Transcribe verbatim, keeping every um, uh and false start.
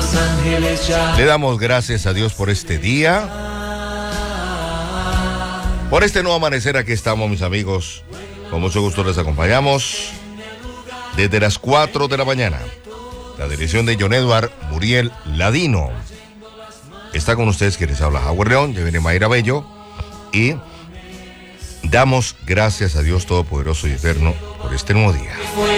Le damos gracias a Dios por este día, por este nuevo amanecer. Aquí estamos, mis amigos. Con mucho gusto les acompañamos desde las cuatro de la mañana. La dirección de John Edward Muriel Ladino. Está con ustedes quien les habla, Howard León. Ya viene Mayra Bello. Y damos gracias a Dios Todopoderoso y Eterno por este nuevo día.